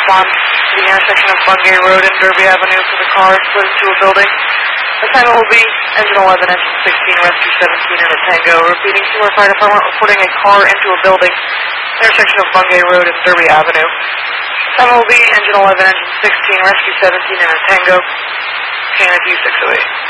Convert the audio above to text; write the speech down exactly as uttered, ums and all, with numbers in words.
respond to the intersection of Bungay Road and Derby Avenue for the car split into a building. Assignment will be engine eleven, engine sixteen, rescue seventeen, and a Tango. Repeating, Seymour Fire Department reporting a car into a building, intersection of Bungay Road and Derby Avenue. Assignment will be engine eleven, engine sixteen, rescue seventeen, and a Tango. K nine two six oh eight.